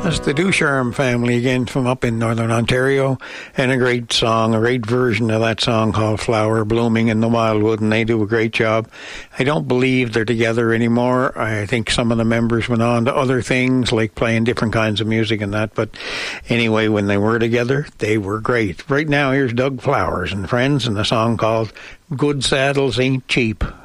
That's the Ducharme family again from up in Northern Ontario, and a great song, a great version of that song called Flower Blooming in the Wildwood, and they do a great job. I don't believe they're together anymore. I think some of the members went on to other things, like playing different kinds of music and that, but anyway, when they were together, they were great. Right now, here's Doug Flowers and Friends, and a song called Good Saddles Ain't Cheap.